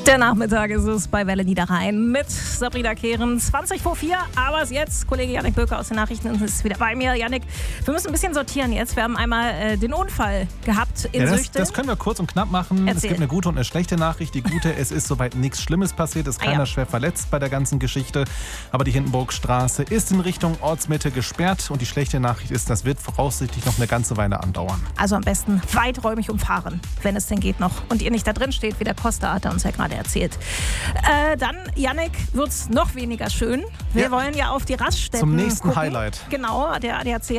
Der Nachmittag ist es bei Welle Niederrhein mit Sabrina Kehren. 20 vor 4, aber jetzt Kollege Jannik Böker aus den Nachrichten ist wieder bei mir. Jannik, wir müssen ein bisschen sortieren jetzt. Wir haben einmal den Unfall gehabt in Süchte. Das können wir kurz und knapp machen. Erzähl. Es gibt eine gute und eine schlechte Nachricht. Die gute, es ist soweit nichts Schlimmes passiert, ist keiner schwer verletzt bei der ganzen Geschichte. Aber die Hindenburgstraße ist in Richtung Ortsmitte gesperrt und die schlechte Nachricht ist, das wird voraussichtlich noch eine ganze Weile andauern. Also am besten weiträumig umfahren, wenn es denn geht noch. Und ihr nicht da drin steht, wie der Costa hat er uns ja gerade erzählt. Dann, Jannik, wird es noch weniger schön. Wir wollen ja auf die Raststätten zum nächsten gucken. Highlight. Genau, der ADAC